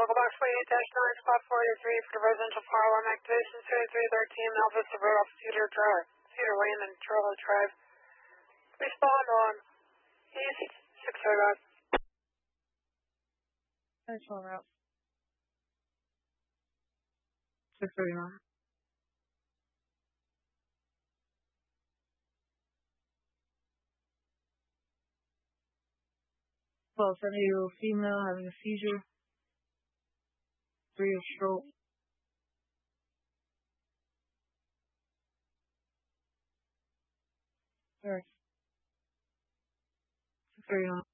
Local Box 48-9, Spot 43 for the residential fire alarm activation, 3313 Alpha Suburb off Cedar Lane and Turlow Drive. Respond on East 609. Central route. 639. Well, 70-year-old female having a seizure. 3 of stroke. Sorry. 639.